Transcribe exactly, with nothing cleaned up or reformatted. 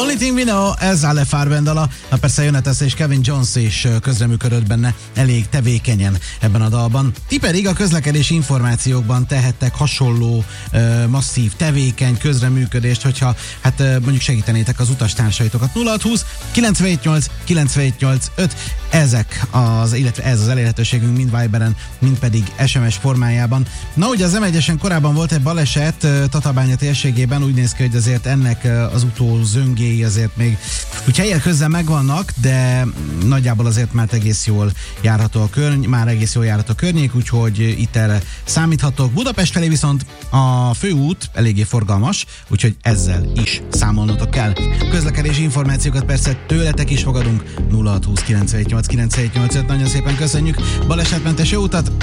Only Thing We Know, ez Alle Farben dala, na persze Jonatas és Kevin Jones is közreműködött benne elég tevékenyen ebben a dalban. Ti pedig a közlekedési információkban tehettek hasonló masszív, tevékeny közreműködést, hogyha hát mondjuk segítenétek az utastársaitokat. nulla hat húsz kilencszázhetvennyolc kilencszázhetvennyolc öt, ezek az, illetve ez az elérhetőségünk mind Viberen, mind pedig es em es formájában. Na ugye az em egyesen korábban volt egy baleset Tatabánya térségében, úgy néz ki, hogy azért ennek az utó zöngéi azért még úgy helyek közben megvannak, de nagyjából azért már egész jól járható a körny, már egész jól járható a környék, úgyhogy itt erre számíthatok. Budapest felé viszont a főút eléggé forgalmas, úgyhogy ezzel is számolnotok kell. Közlekedési információkat persze tőletek is fogadunk. nulla hat húsz kilencszázhetvennyolc kilencszázhetvennyolc öt, nagyon szépen köszönjük. Balesetmentes jó utat,